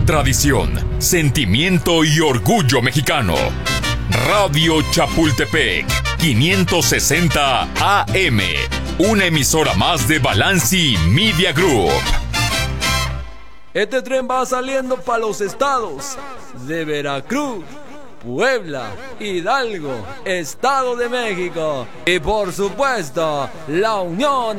tradición, sentimiento y orgullo mexicano. Radio Chapultepec, 560 AM, una emisora más de Balanci Media Group. Este tren va saliendo para los estados de Veracruz, Puebla, Hidalgo, Estado de México y por supuesto, la Unión